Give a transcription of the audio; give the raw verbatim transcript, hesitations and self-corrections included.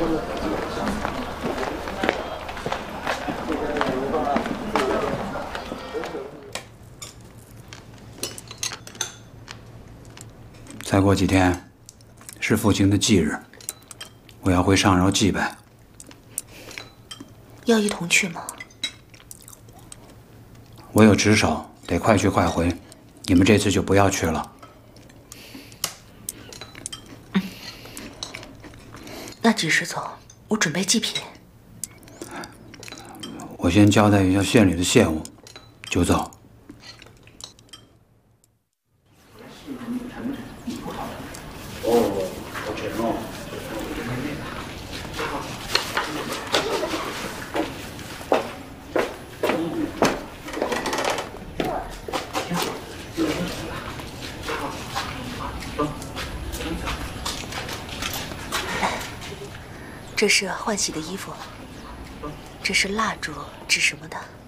再过几天是父亲的忌日，我要回上饶祭拜。 要一同去吗？ 我有职守，得快去快回。你们这次就不要去了。 嗯，那几时走？我准备祭品。 我先交代一下县里的线务，就走。 这是换洗的衣服，这是蜡烛，指什么的？